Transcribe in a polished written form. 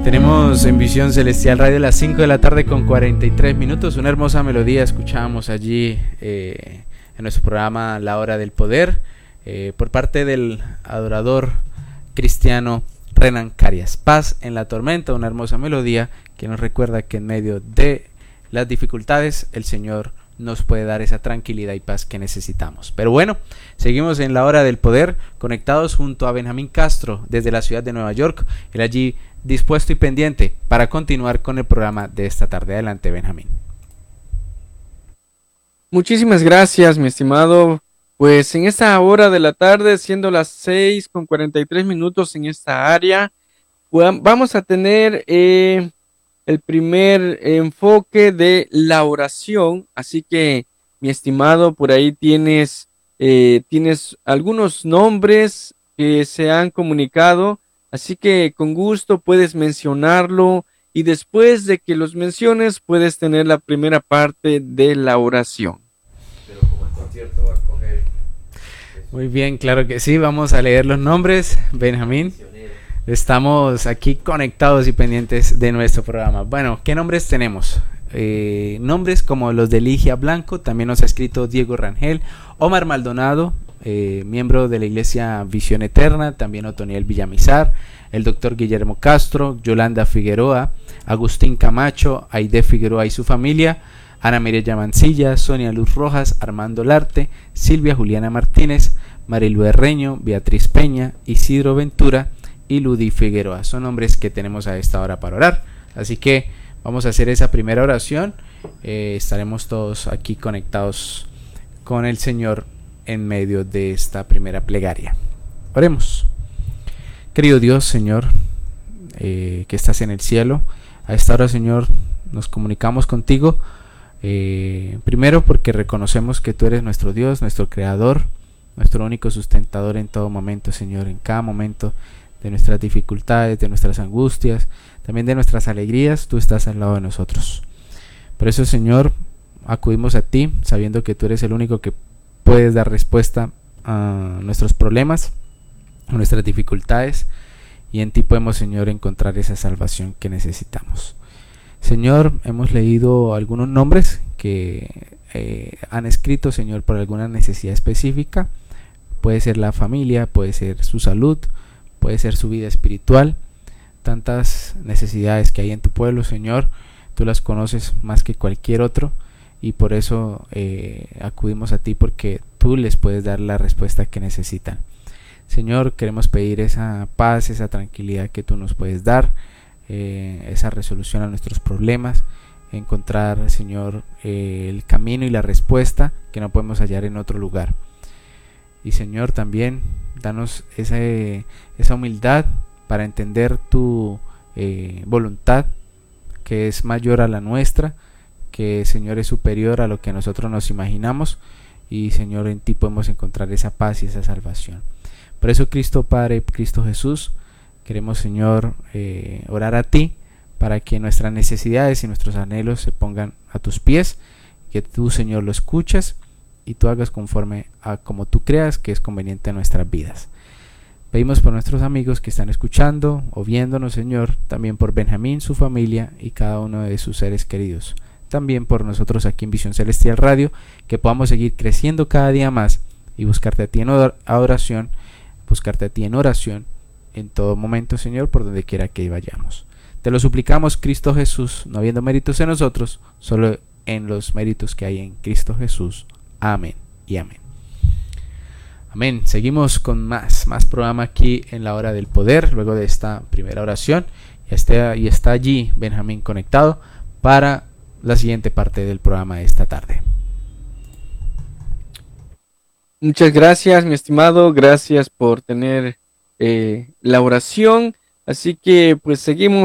Tenemos en Visión Celestial Radio las 5 de la tarde con 43 minutos. Una hermosa melodía escuchábamos allí en nuestro programa La Hora del Poder por parte del adorador cristiano Renan Carias. Paz en la tormenta, una hermosa melodía que nos recuerda que en medio de las dificultades el Señor nos puede dar esa tranquilidad y paz que necesitamos. Pero bueno, seguimos en La Hora del Poder, conectados junto a Benjamín Castro desde la ciudad de Nueva York. Él allí dispuesto y pendiente para continuar con el programa de esta tarde. Adelante, Benjamín. Muchísimas gracias, mi estimado. Pues en esta hora de la tarde, siendo las 6:43 en esta área, vamos a tener el primer enfoque de la oración. Así que, mi estimado, por ahí tienes algunos nombres que se han comunicado. Así que con gusto puedes mencionarlo y después de que los menciones puedes tener la primera parte de la oración. Pero como el concierto va a coger... Muy bien, claro que sí, vamos a leer los nombres, Benjamín. Estamos aquí conectados y pendientes de nuestro programa. Bueno, ¿qué nombres tenemos? Nombres como los de Ligia Blanco, también nos ha escrito Diego Rangel, Omar Maldonado, miembro de la Iglesia Visión Eterna, también Otoniel Villamizar, el doctor Guillermo Castro, Yolanda Figueroa, Agustín Camacho, Aide Figueroa y su familia, Ana Mireya Mancilla, Sonia Luz Rojas, Armando Larte, Silvia Juliana Martínez, Marilu Herreño, Beatriz Peña, Isidro Ventura y Ludi Figueroa. Son nombres que tenemos a esta hora para orar. Así que vamos a hacer esa primera oración. Estaremos todos aquí conectados con el Señor en medio de esta primera plegaria. Oremos. Querido Dios, Señor, que estás en el cielo, a esta hora, Señor, nos comunicamos contigo. Primero porque reconocemos que tú eres nuestro Dios, nuestro Creador, nuestro único sustentador en todo momento, Señor, en cada momento de nuestras dificultades, de nuestras angustias, también de nuestras alegrías, tú estás al lado de nosotros. Por eso, Señor, acudimos a ti, sabiendo que tú eres el único que puedes dar respuesta a nuestros problemas, a nuestras dificultades, y en ti podemos, Señor, encontrar esa salvación que necesitamos. Señor, hemos leído algunos nombres que han escrito, Señor, por alguna necesidad específica. Puede ser la familia, puede ser su salud, puede ser su vida espiritual. Tantas necesidades que hay en tu pueblo, Señor, tú las conoces más que cualquier otro, y por eso acudimos a ti, porque tú les puedes dar la respuesta que necesitan. Señor, queremos pedir esa paz, esa tranquilidad que tú nos puedes dar, esa resolución a nuestros problemas, encontrar, Señor, el camino y la respuesta que no podemos hallar en otro lugar. Y, Señor, también danos esa humildad para entender tu voluntad, que es mayor a la nuestra, que, Señor, es superior a lo que nosotros nos imaginamos, y, Señor, en ti podemos encontrar esa paz y esa salvación. Por eso, Cristo Padre, Cristo Jesús, queremos, Señor, orar a ti para que nuestras necesidades y nuestros anhelos se pongan a tus pies, que tú, Señor, lo escuches y tú hagas conforme a como tú creas que es conveniente en nuestras vidas. Pedimos por nuestros amigos que están escuchando o viéndonos, Señor, también por Benjamín, su familia y cada uno de sus seres queridos. También por nosotros aquí en Visión Celestial Radio, que podamos seguir creciendo cada día más y buscarte a ti en adoración, buscarte a ti en oración en todo momento, Señor, por donde quiera que vayamos. Te lo suplicamos, Cristo Jesús, no habiendo méritos en nosotros, solo en los méritos que hay en Cristo Jesús. Amén y amén. Amén. Seguimos con más programa aquí en La Hora del Poder, luego de esta primera oración. Y está allí Benjamín conectado para la siguiente parte del programa de esta tarde. Muchas gracias, mi estimado. Gracias por tener la oración. Así que pues seguimos